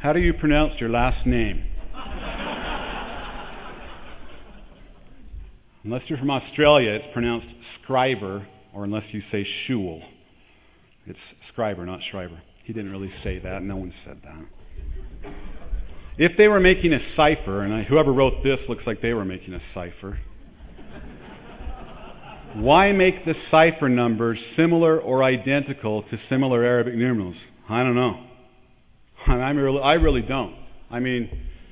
How do you pronounce your last name? Unless you're from Australia, it's pronounced Scriber, or unless you say Shul. It's Scriber, not Schreiber. He didn't really say that. No one said that. If they were making a cipher, and whoever wrote this looks like they were making a cipher, why make the cipher numbers similar or identical to similar Arabic numerals? I don't know. I really don't. I mean,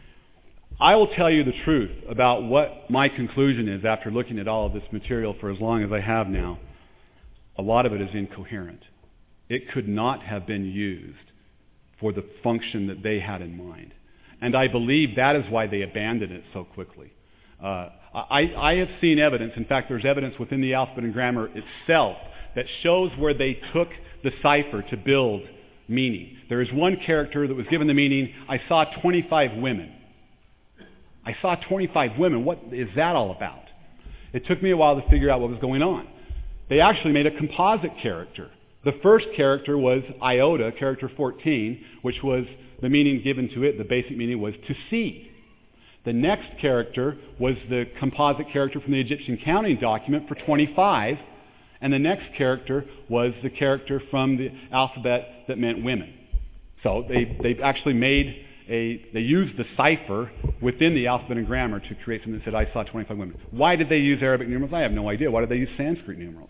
I will tell you the truth about what my conclusion is after looking at all of this material for as long as I have now. A lot of it is incoherent. It could not have been used for the function that they had in mind. And I believe that is why they abandoned it so quickly. I have seen evidence, in fact there's evidence within the alphabet and grammar itself that shows where they took the cipher to build meaning. There is one character that was given the meaning, I saw 25 women. I saw 25 women. What is that all about? It took me a while to figure out what was going on. They actually made a composite character. The first character was iota, character 14, which was the meaning given to it. The basic meaning was to see. The next character was the composite character from the Egyptian counting document for 25, and the next character was the character from the alphabet that meant women. So they actually they used the cipher within the alphabet and grammar to create something that said, I saw 25 women. Why did they use Arabic numerals? I have no idea. Why did they use Sanskrit numerals?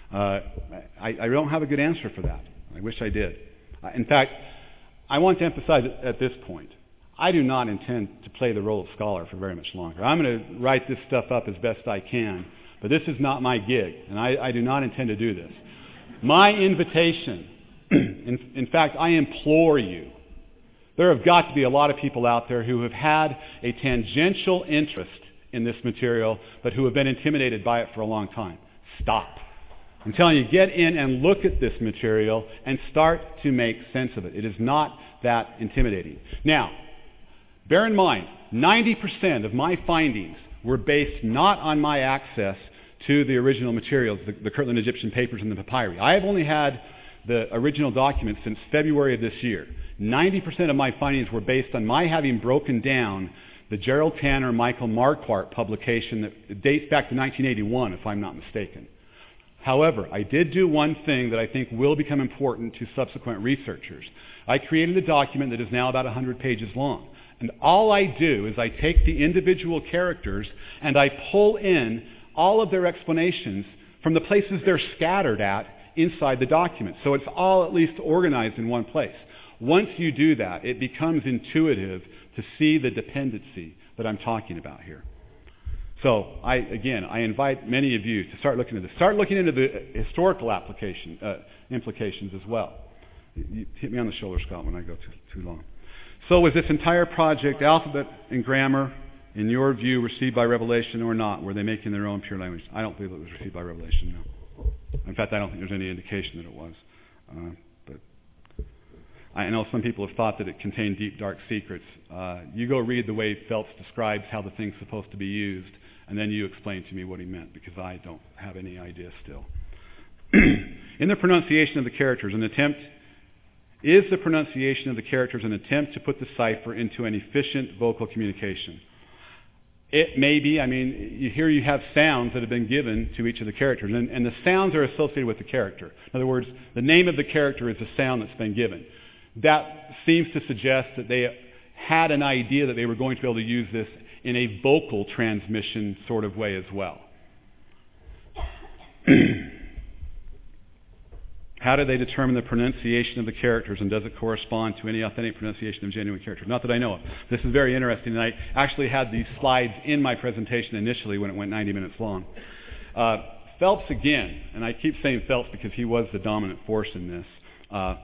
I don't have a good answer for that. I wish I did. In fact, I want to emphasize at this point, I do not intend to play the role of scholar for very much longer. I'm going to write this stuff up as best I can, but this is not my gig, and I do not intend to do this. My invitation, in fact, I implore you, there have got to be a lot of people out there who have had a tangential interest in this material, but who have been intimidated by it for a long time. Stop. I'm telling you, get in and look at this material and start to make sense of it. It is not that intimidating. Now, bear in mind, 90% of my findings were based not on my access to the original materials, the Kirtland Egyptian papers and the papyri. I have only had the original documents since February of this year. 90% of my findings were based on my having broken down the Gerald Tanner Michael Marquardt publication that dates back to 1981, if I'm not mistaken. However, I did do one thing that I think will become important to subsequent researchers. I created a document that is now about 100 pages long. And all I do is I take the individual characters and I pull in all of their explanations from the places they're scattered at inside the document. So it's all at least organized in one place. Once you do that, it becomes intuitive to see the dependency that I'm talking about here. So, I invite many of you to start looking at this. Start looking into the historical implications as well. You hit me on the shoulder, Scott, when I go too long. So was this entire project, alphabet and grammar, in your view, received by revelation or not? Were they making their own pure language? I don't believe it was received by revelation, no. In fact, I don't think there's any indication that it was. But I know some people have thought that it contained deep, dark secrets. You go read the way Phelps describes how the thing's supposed to be used, and then you explain to me what he meant, because I don't have any idea still. In the pronunciation of the characters, is the pronunciation of the characters an attempt to put the cipher into an efficient vocal communication? It may be. I mean, here you have sounds that have been given to each of the characters, and the sounds are associated with the character. In other words, the name of the character is the sound that's been given. That seems to suggest that they had an idea that they were going to be able to use this in a vocal transmission sort of way as well. How do they determine the pronunciation of the characters, and does it correspond to any authentic pronunciation of genuine characters? Not that I know of. This is very interesting, and I actually had these slides in my presentation initially when it went 90 minutes long. Phelps again, and I keep saying Phelps because he was the dominant force in this.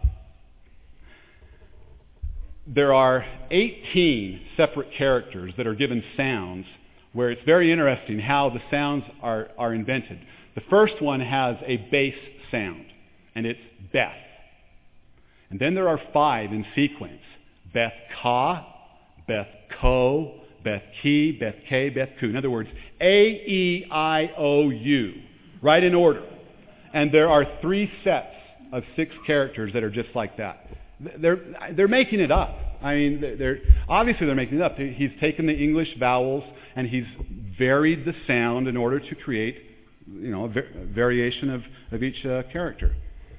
There are 18 separate characters that are given sounds where it's very interesting how the sounds are invented. The first one has a bass sound, and it's Beth. And then there are 5 in sequence. Beth Ka, Beth Ko, Beth Ki, Beth K, Beth Ku. In other words, A-E-I-O-U, right in order. And there are 3 sets of 6 characters that are just like that. They're making it up. I mean, obviously they're making it up. He's taken the English vowels and he's varied the sound in order to create, a variation of each character.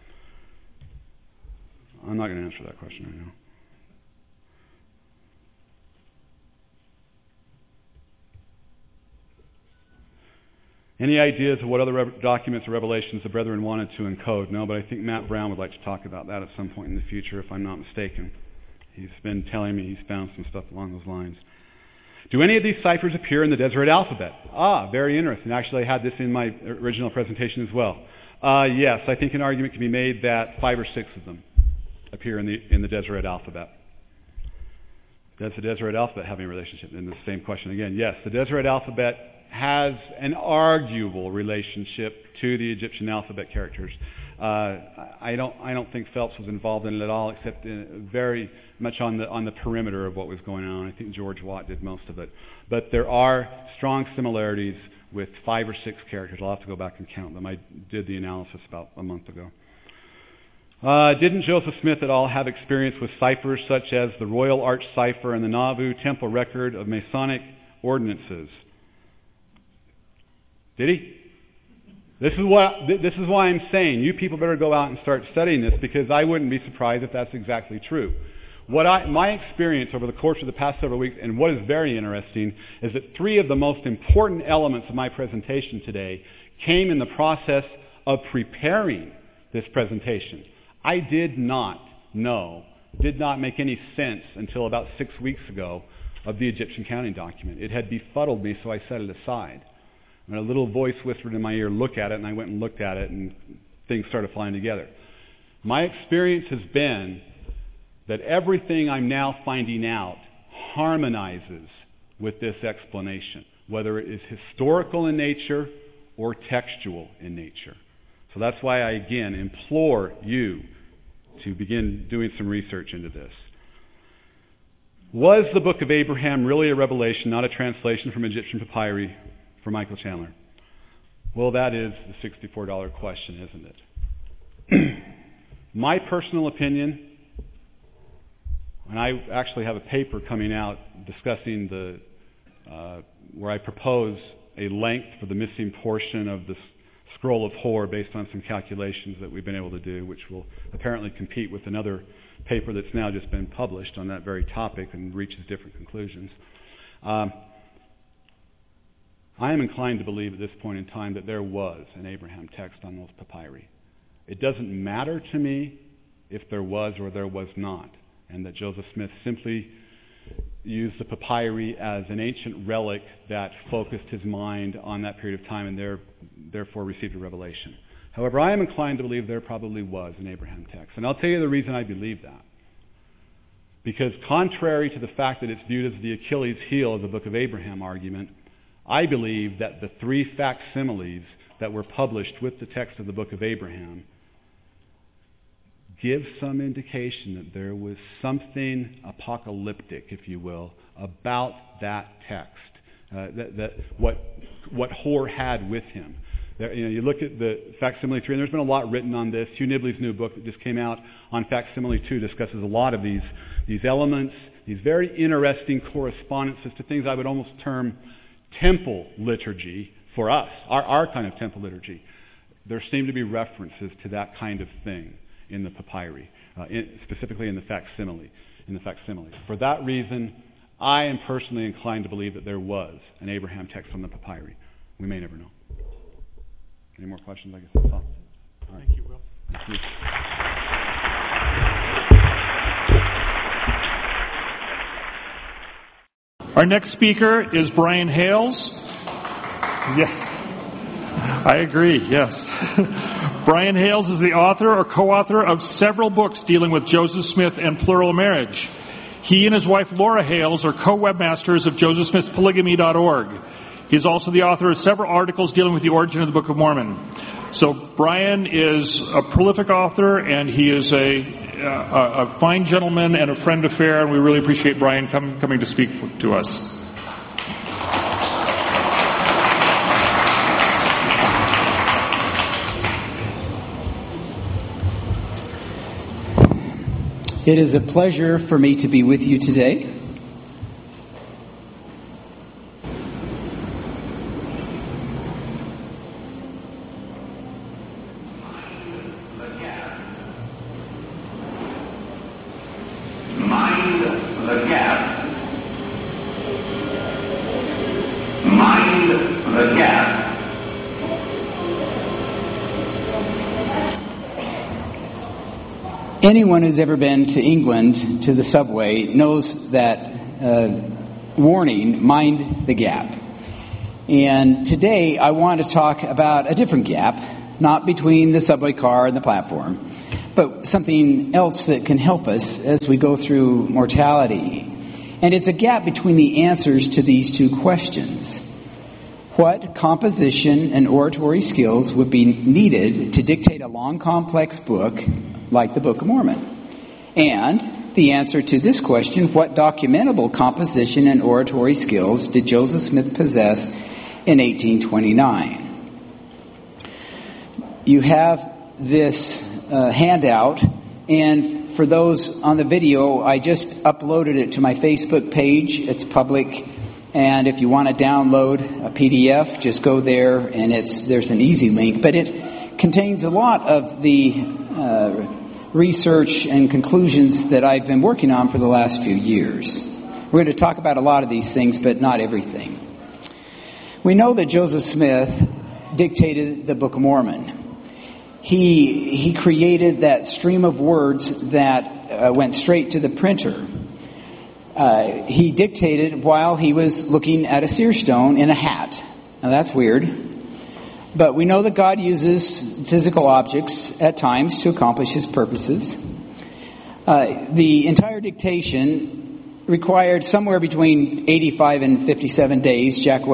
I'm not going to answer that question right now. Any ideas of what other documents or revelations the brethren wanted to encode? No, but I think Matt Brown would like to talk about that at some point in the future, if I'm not mistaken. He's been telling me he's found some stuff along those lines. Do any of these ciphers appear in the Deseret alphabet? Very interesting. Actually, I had this in my original presentation as well. Yes, I think an argument can be made that 5 or 6 of them appear in the Deseret alphabet. Does the Deseret alphabet have any relationship? And the same question again. Yes, the Deseret alphabet has an arguable relationship to the Egyptian alphabet characters. I don't think Phelps was involved in it at all, except very much on the perimeter of what was going on. I think George Watt did most of it. But there are strong similarities with 5 or 6 characters. I'll have to go back and count them. I did the analysis about a month ago. Didn't Joseph Smith at all have experience with ciphers such as the Royal Arch Cipher and the Nauvoo Temple Record of Masonic Ordinances? Did he? This is why I'm saying you people better go out and start studying this, because I wouldn't be surprised if that's exactly true. My experience over the course of the past several weeks, and what is very interesting, is that 3 of the most important elements of my presentation today came in the process of preparing this presentation. I did not make any sense until about 6 weeks ago of the Egyptian counting document. It had befuddled me, so I set it aside. And a little voice whispered in my ear, look at it, and I went and looked at it, and things started flying together. My experience has been that everything I'm now finding out harmonizes with this explanation, whether it is historical in nature or textual in nature. So that's why I, again, implore you to begin doing some research into this. Was the Book of Abraham really a revelation, not a translation from Egyptian papyri? For Michael Chandler. Well, that is the $64 question, isn't it? My personal opinion, and I actually have a paper coming out discussing where I propose a length for the missing portion of the scroll of Hor based on some calculations that we've been able to do, which will apparently compete with another paper that's now just been published on that very topic and reaches different conclusions. I am inclined to believe at this point in time that there was an Abraham text on those papyri. It doesn't matter to me if there was or there was not, and that Joseph Smith simply used the papyri as an ancient relic that focused his mind on that period of time and therefore received a revelation. However, I am inclined to believe there probably was an Abraham text, and I'll tell you the reason I believe that. Because contrary to the fact that it's viewed as the Achilles heel of the Book of Abraham argument, I believe that the 3 facsimiles that were published with the text of the Book of Abraham give some indication that there was something apocalyptic, if you will, about that text, what Hor had with him. You look at the facsimile 3, and there's been a lot written on this. Hugh Nibley's new book that just came out on facsimile 2 discusses a lot of these elements, these very interesting correspondences to things I would almost term temple liturgy for us, our kind of temple liturgy. There seem to be references to that kind of thing in the papyri, specifically in the facsimile. For that reason, I am personally inclined to believe that there was an Abraham text on the papyri. We may never know. Any more questions? I guess that's all. Right. Thank you, Will. Thank you. Our next speaker is Brian Hales. Yes, I agree, yes. Brian Hales is the author or co-author of several books dealing with Joseph Smith and plural marriage. He and his wife Laura Hales are co-webmasters of josephsmithpolygamy.org. He is also the author of several articles dealing with the origin of the Book of Mormon. So Brian is a prolific author, and he is a fine gentleman and a friend of fair, and we really appreciate Brian coming to speak to us. It is a pleasure for me to be with you today. Mind the gap. Mind the gap. Anyone who's ever been to England, to the subway, knows that warning, mind the gap. And today I want to talk about a different gap, not between the subway car and the platform, but something else that can help us as we go through mortality. And it's a gap between the answers to these two questions. What composition and oratory skills would be needed to dictate a long, complex book like the Book of Mormon? And the answer to this question, what documentable composition and oratory skills did Joseph Smith possess in 1829? You have this handout, and for those on the video, I just uploaded it to my Facebook page. It's public, and if you want to download a PDF, just go there, and there's an easy link. But it contains a lot of the research and conclusions that I've been working on for the last few years. We're going to talk about a lot of these things, but not everything. We know that Joseph Smith dictated the Book of Mormon. He created that stream of words that went straight to the printer. He dictated while he was looking at a seer stone in a hat. Now that's weird. But we know that God uses physical objects at times to accomplish his purposes. The entire dictation required somewhere between 85 and 57 days. Jack